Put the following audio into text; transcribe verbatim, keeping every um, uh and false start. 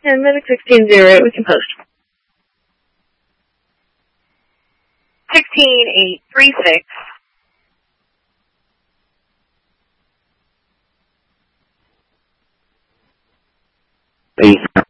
And Medic sixteen zero, we can post. sixteen eight three six. Eight.